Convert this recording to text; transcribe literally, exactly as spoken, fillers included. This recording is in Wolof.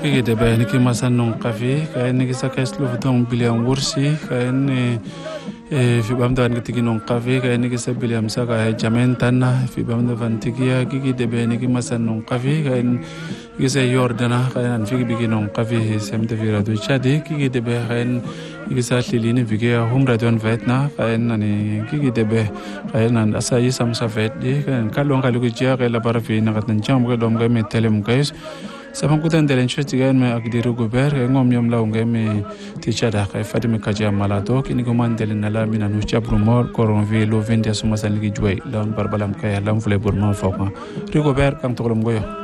kiki de be ni ki masan non kafe ka ni ki sakes lu dong biliam wursi ka ni e fi bam dan ki non kafe ka ni ki sa biliam sa ka jamen tanna fi bam da van tikia kiki de be ni ki masan non kafe ka ni ki sa yordana ka an fi bi ki non kafe sem de vira do chade kiki de be ka ni ki sa lili ni vi ki humra don vetna ka ni kiki de be ka nan asa yi sam sa vet di ka kalon ka lu ki ja ka la para fi na ka tan jam ka dom ka me telem kais sama kutan delen chutigan me agdiru gober ngom yom la ngeme tichada ka fatime kaja malato kini ko man delen la mina no chabru mor koron vi lo vende suma san ligi joy lawn barbalam kay lam fule burma fokma ri gober kam tolom goyo